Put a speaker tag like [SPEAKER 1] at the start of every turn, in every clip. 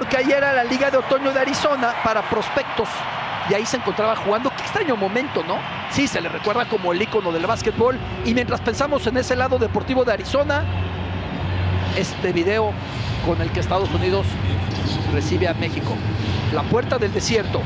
[SPEAKER 1] que ahí era la Liga de Otoño de Arizona para prospectos. Y ahí se encontraba jugando. Qué extraño momento, ¿no? Sí, se le recuerda como el ícono del básquetbol. Y mientras pensamos en ese lado deportivo de Arizona, este video con el que Estados Unidos recibe a México. La puerta del desierto.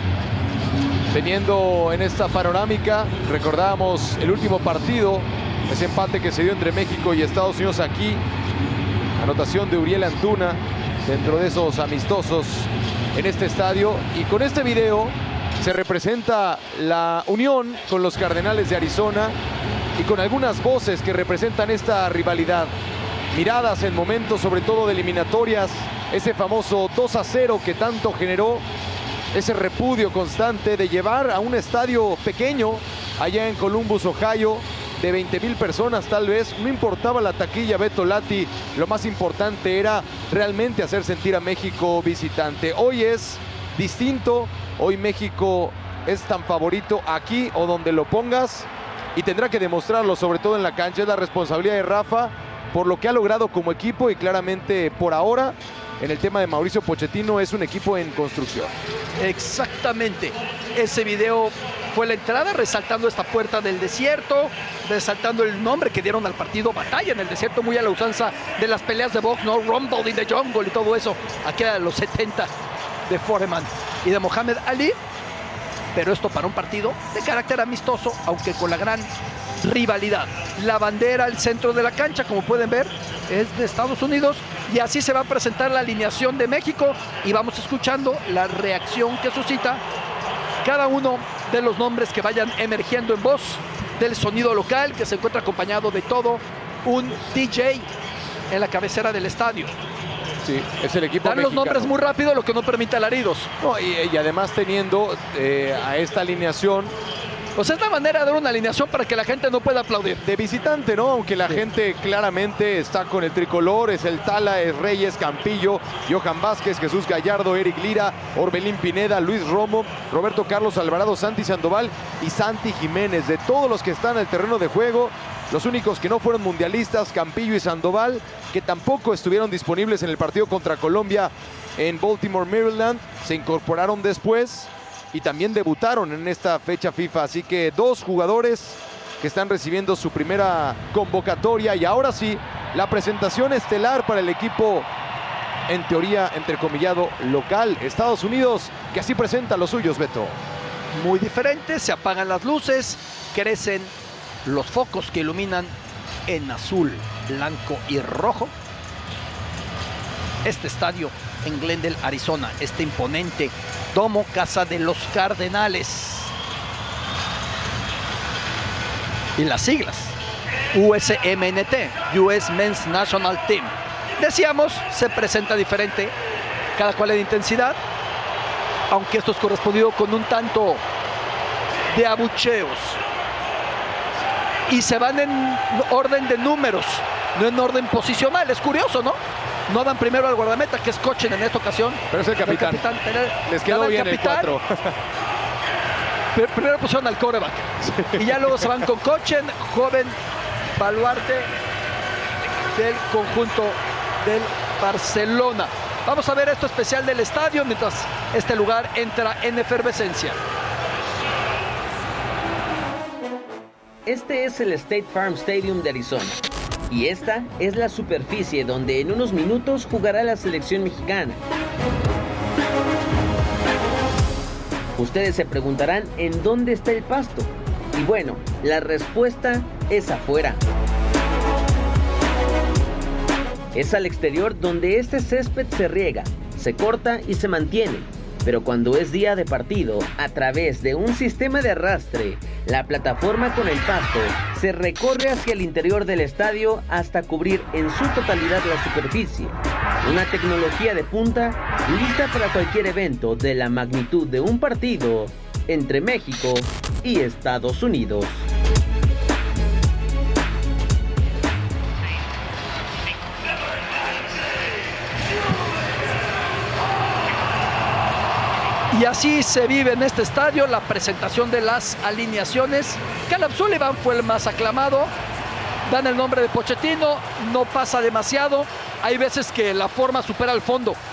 [SPEAKER 2] Teniendo en esta panorámica, recordábamos el último partido, ese empate que se dio entre México y Estados Unidos aquí. Anotación de Uriel Antuna dentro de esos amistosos en este estadio. Y con este video se representa la unión con los Cardenales de Arizona y con algunas voces que representan esta rivalidad. Miradas en momentos sobre todo de eliminatorias, ese famoso 2-0 que tanto generó, ese repudio constante de llevar a un estadio pequeño allá en Columbus, Ohio, de 20,000 personas tal vez. No importaba la taquilla, Beto Lati, lo más importante era realmente hacer sentir a México visitante. Hoy es distinto, hoy México es tan favorito aquí o donde lo pongas y tendrá que demostrarlo, sobre todo en la cancha. Es la responsabilidad de Rafa por lo que ha logrado como equipo y claramente por ahora en el tema de Mauricio Pochettino es un equipo en construcción.
[SPEAKER 1] Exactamente. Ese video fue la entrada resaltando esta puerta del desierto, resaltando el nombre que dieron al partido, Batalla en el Desierto, muy a la usanza de las peleas de box, ¿no? Rumble in the Jungle y todo eso, aquí a los 70 de Foreman y de Mohamed Ali. Pero esto para un partido de carácter amistoso, aunque con la gran rivalidad. La bandera al centro de la cancha, como pueden ver, es de Estados Unidos y así se va a presentar la alineación de México y vamos escuchando la reacción que suscita cada uno de los nombres que vayan emergiendo en voz del sonido local, que se encuentra acompañado de todo un DJ en la cabecera del estadio.
[SPEAKER 2] Sí, es el equipo
[SPEAKER 1] Dan
[SPEAKER 2] mexicano.
[SPEAKER 1] los nombres muy rápido, lo que no permite alaridos.
[SPEAKER 2] No, y además teniendo a esta alineación
[SPEAKER 1] Pues es la manera de dar una alineación para que la gente no pueda aplaudir.
[SPEAKER 2] de visitante, ¿no? Aunque la gente claramente está con el tricolor, es el Tala, es Reyes, Campillo, Johan Vázquez, Jesús Gallardo, Eric Lira, Orbelín Pineda, Luis Romo, Roberto Carlos Alvarado, Santi Sandoval y Santi Jiménez. De todos los que están en el terreno de juego, los únicos que no fueron mundialistas, Campillo y Sandoval, que tampoco estuvieron disponibles en el partido contra Colombia en Baltimore, Maryland, se incorporaron después y también debutaron en esta fecha FIFA. Así que dos jugadores que están recibiendo su primera convocatoria. Y ahora sí, la presentación estelar para el equipo, en teoría, entrecomillado, local, Estados Unidos, que así presenta a los suyos, Beto.
[SPEAKER 1] Muy diferente, se apagan las luces, crecen los focos que iluminan en azul, blanco y rojo este estadio en Glendale, Arizona, este imponente domo, casa de los Cardenales. Y las siglas, USMNT, US Men's National Team. Decíamos, se presenta diferente, cada cual en intensidad, aunque esto es correspondido con un tanto de abucheos. Y se van en orden de números, no en orden posicional. Es curioso, ¿no? No dan primero al guardameta, que es Kochen en esta ocasión.
[SPEAKER 2] Pero es el capitán. Les quedó bien el 4.
[SPEAKER 1] Primero pusieron al quarterback. Y ya luego se van con Kochen, joven baluarte del conjunto del Barcelona. Vamos a ver esto especial del estadio mientras este lugar entra en efervescencia.
[SPEAKER 3] Este es el State Farm Stadium de Arizona. Y esta es la superficie donde en unos minutos jugará la selección mexicana. Ustedes se preguntarán en dónde está el pasto. Y bueno, la respuesta es afuera. Es al exterior donde este césped se riega, se corta y se mantiene. Pero cuando es día de partido, a través de un sistema de arrastre, la plataforma con el pasto se recorre hacia el interior del estadio hasta cubrir en su totalidad la superficie. Una tecnología de punta lista para cualquier evento de la magnitud de un partido entre México y Estados Unidos.
[SPEAKER 1] Y así se vive en este estadio la presentación de las alineaciones. Caleb Sullivan fue el más aclamado. Dan el nombre de Pochettino, no pasa demasiado. Hay veces que la forma supera el fondo.